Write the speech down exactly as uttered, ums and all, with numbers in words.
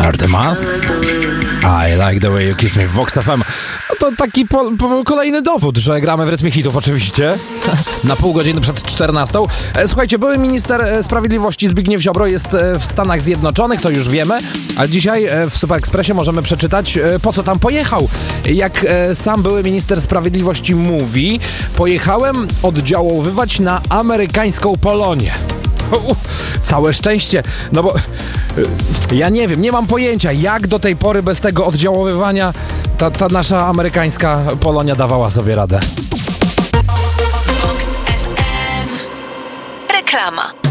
Artemas, I like the way you kiss me w Vox F M. No to taki po, po, kolejny dowód, że gramy w rytmie hitów oczywiście. Na pół godziny przed czternastą. Słuchajcie, były minister sprawiedliwości Zbigniew Ziobro jest w Stanach Zjednoczonych, to już wiemy, ale dzisiaj w Super Expressie możemy przeczytać, po co tam pojechał. Jak sam były minister sprawiedliwości mówi, pojechałem oddziaływać na amerykańską Polonię. Uf, całe szczęście, no bo ja nie wiem, nie mam pojęcia, jak do tej pory bez tego oddziaływania ta, ta nasza amerykańska Polonia dawała sobie radę. Reklama.